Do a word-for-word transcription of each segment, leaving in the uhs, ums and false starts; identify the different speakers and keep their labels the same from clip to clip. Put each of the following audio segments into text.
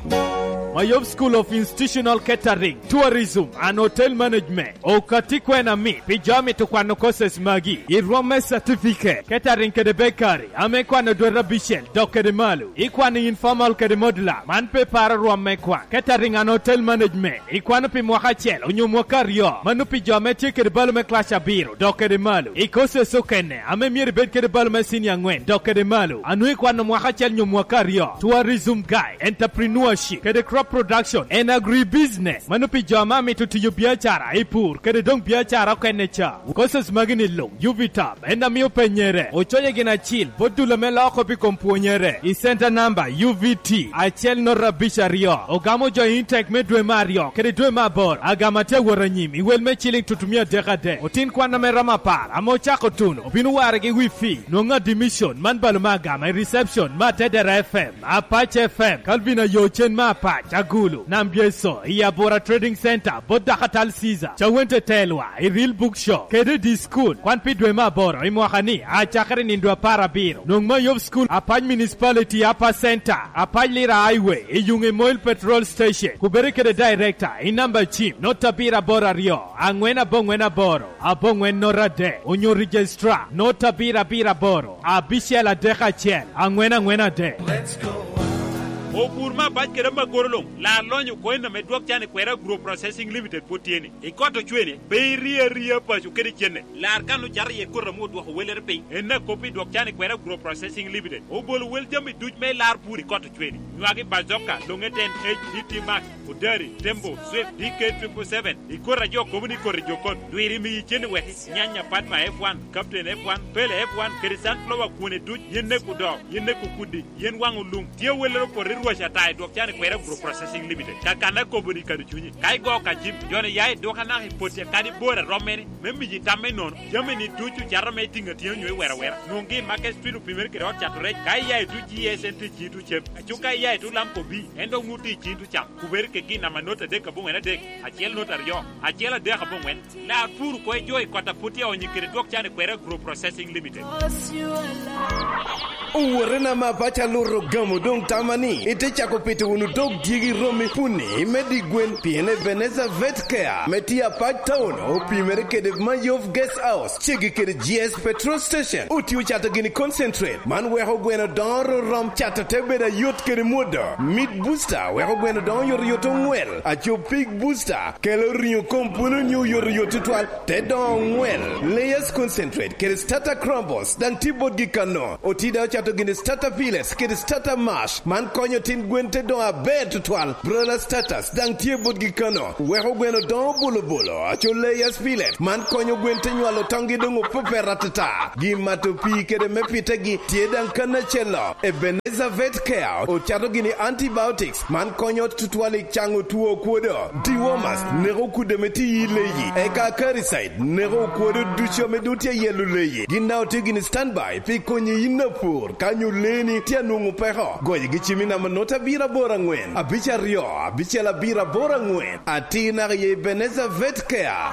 Speaker 1: Mayob School of Institutional Catering, Tourism and Hotel Management. Okatikwe na mi, pijami tukwano courses magi. Irome certificate, catering kede bakery. Amekwa na dwera bichel, doke de malu. Ikwa ni informal kede modula, manpe para ruamekwa. Catering and Hotel Management. Ikwa nupi mwaka chel, unyu mwaka rio. Manupi geometry kede balume klasha biro, doke de malu. Ikose sokene, ame miri bed kede balume sinya ngwen, doke de malu. Anu ikwa na mwaka chel nyu mwaka rio. Tourism guy, entrepreneurship, kede crop production and agribusiness. Manupi jama mi tutu biachara ipur kede dong biachara kene cha. Courses magini long Uvitab enda mi upenyere. Ochoye gina chill bodula mela ko bi kompuonyere. I center number U V T achel no rabisha rio. Ogamo jo intake medwe mario kede dwe mabor agamate waranyimi wel me chilling tutumia dekade. Otin kwa na merama par amo chako tuno. Obinu waregi wifi nonga dimission man balumaga my reception ma Tedera F M Apache F M Calvina Yochen ma Apache Agulu Nambieso Iyabora Trading Center Boda Hatal Caesar Chawente Telwa I Real Bookshop Kede Di School Kwan Pidwe Maboro Imwakani Achakari Nindwa Parabiro Nungma Yob School Apaj Municipality Upper Center Apaj Lira Highway Iyunge Moil Petrol Station Kubere Kede Director Inamba Chief Notabira Bora Rio Angwena Bongwena Boro Abongwen Norade Unyo Registrar Notabira Bira Boro Abishela Deha Chel Angwena Ngwena De.
Speaker 2: Let's go.
Speaker 3: O purma baj kere magorolong la lonyo ko na medwak chane kwera group processing limited potieni e koto chwene be ria ria pa chu kede chene la kanu char ye ko ramo do weler pe enna copy dwak chane kwera group processing limited o bol wel jambi duj me lar puri koto chwene nwagi bazoka longeten H D T Max Udari Tembo Swift D K seven seven e ko rajo komuni ko rajo kon duiri mi chene weti nyanya patma F one captain F one pele F one kerisan flowa kune duj yenne ku do yenne ku kudi yen wangu lung tie weler ko washa tai dok chane kwera group processing limited kakana company kadu chunyi kai go ka jim jone yai doka na hipote kadi bora romeni memmi jitame non jameni tuchu jarame tinga tiyo nywe wera wera nungi market street primer kero chature kai yai tu G S N T chitu chep achuka yai tu lampo bi endo muti chitu cham kuber ke gina manota de kabung ena de achiel nota rio achiel de kabung wen la furu ko joy kota puti onyi kire dok chane kwera group processing limited
Speaker 4: Uwerena mapacha loro gamo dong tamani ite chako pete unu dog digi romi puni medi gwen piene Veneza Vet Care metia pat town o primere kede Mayov Guest House chigi kede G S Petrol Station uti uchata gini concentrate man weho gweno doro rom chata tebeda yot kede moda Meat Booster weho gweno don yor yoto ngwel acho Pig Booster kelo rinyo kompuno nyu yor yoto twal te don ngwel Layers Concentrate kede Starter Crumbles dan tibot gikano otida chato gini Starter Piles kede Starter Mash man konyo tin gwente don a bet twal brola status dang tie bot gikano weho gweno don bolo bolo acho Layers Pilet man konyo gwente nywalo tangi dongo pope ratata gi mato pi kede mepite gi tie dang kana chelo e Veneza Vet Care o chato gini antibiotics man konyo tutwali chango tuo kuodo Dewormers nero kude meti yileyi eka Caricide nero kuodo ducho medutia yelu leyi ginao tigini standby pi konyi inapur kanyo leni tia nungu peho goyi gichimina manota bira bora ngwen abicha rio abicha la bira bora ngwen atina ye Veneza Vet Care.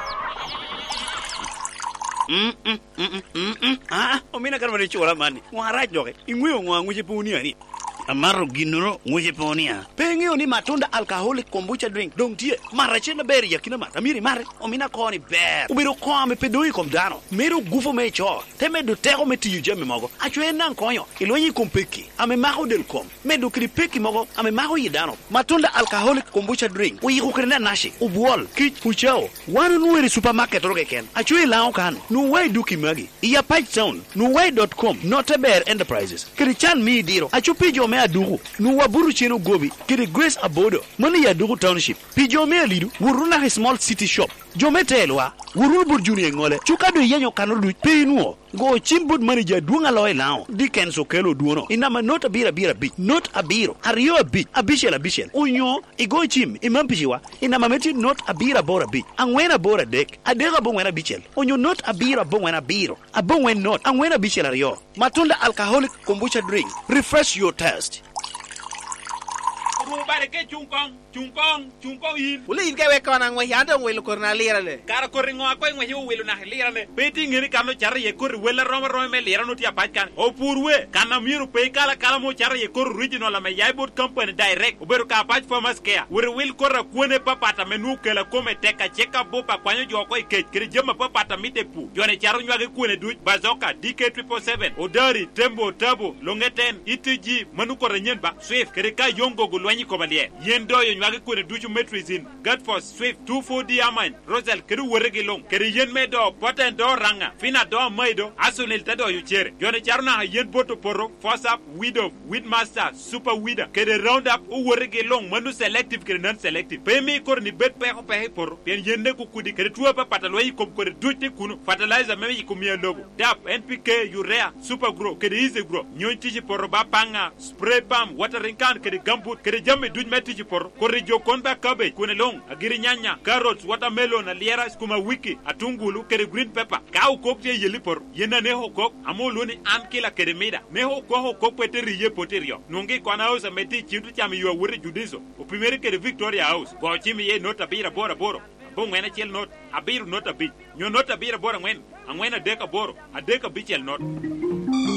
Speaker 5: Mm mm mm mm mm ah omina karmani chola mani ngwaraj doke ingwe ngwangu jepuni ani amaro ginoro nguje ponia pengeo ni matunda alcoholic kombucha drink dong tie marachena beri yakina mata miri mare omina koni ber ubiro kwame pedoi kom dano mero gufo mecho teme do tero meti yujeme mogo achwe nan konyo ilonyi kompeki ame maho del kom medo kripeki mogo ame maho yidano matunda alcoholic kombucha drink uyi kukrena nashi ubwol kich uchao wanu nuweri supermarket roge ken achwe lao kan nuwai duki magi iya page sound nuwai dot com noteber enterprises krichan mi diro achupi jo me adugu nu waburu cheno gobi kiri Grace Abodo mani ya dugu township pijo me lidu wuruna small city shop jome telwa wurul burjuni ngole chukado yenyo kanodu penuo go chimbud mani ja duanga loy lao dikenso kelo duono inama not abira bira bit not abiro ario bit abishela bishel unyo igo chim imampishiwa inama meti not abira bora bit angwena bora dek adega bongwena bichel unyo not abira bongwena biro abongwen not angwena bichela rio matunda alcoholic kombucha drink refresh your taste
Speaker 3: pu bare ke chungkong chungkong chungkong yin
Speaker 2: uli in ke we kona ngwe yanda ngwe ko na lira le
Speaker 3: kara ko ringo ko ngwe yu welu na lira ne peti ngiri kanu char ye ko wela rom rom me lira no ti apatkan o purwe kana miru pe kala kala mo char ye ko original la me yaibot company direct oberu ka patch farmers care wure wil ko ra kone papata menu kala kome teka cheka bopa kwanyo jo ko ke kiri jema papata mite pu jone charu nywage kone du bazoka D K seven seven odari tembo tabo longeten itg manu ko renyen ba swift kiri ka yongo gulwanyi ko balie yendo yo nywage kone du metrizin Godforce Swift two four Diamond Rosel kiri werege long kiri yen medo poten do ranga fina do maido asunil tado yu chere jone charu na yen boto poro force up widow Weedmaster super weeder kiri round up u werege long manu selective kiri non selective pemi kor ni bet pe ko pe poro pen yende ku kudi kiri tuwa pa pataloyi kom kori duti kunu fertilizer meme yikumia logo dap N P K urea super grow kiri easy grow nyon tiji poro ba panga spray palm watering can kiri gambut kiri jamme duj metiji poro kori jo konba cabbage kune long agiri nyanya carrots watermelon aliera skuma wiki atungulu kiri green pepper kau kokte yeli poro yena neho kok amoluni an kila kiri mida neho koho kok pete riye poterio nungi kwana house meti chintu chami yuwa wuri judizo upimeri kiri Victoria House kwa chimi ye nota bira bora boro bo ngwena chel not abiru not a bit nyo not a bira bora ngwen angwena deka boro a deka bichel not